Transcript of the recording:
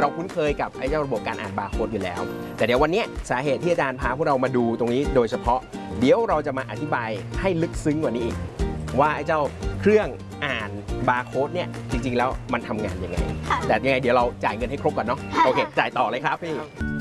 เราคุ้นเคยกับไอ้เจ้าระบบการอ่านบาร์โค้ดอยู่แล้วแต่เดี๋ยววันนี้สาเหตุที่อาจารย์พาพวกเรามาดูตรงนี้โดยเฉพาะเดี๋ยวเราจะมาอธิบายให้ลึกซึ้งกว่านี้อีกว่าไอ้เจ้าเครื่องอ่านบาร์โค้ดเนี่ยจริงๆแล้วมันทำงานยังไงแต่ยังไงเดี๋ยวเราจ่ายเงินให้ครบก่อนเนาะโอเคจ่ายต่อเลยครับพี่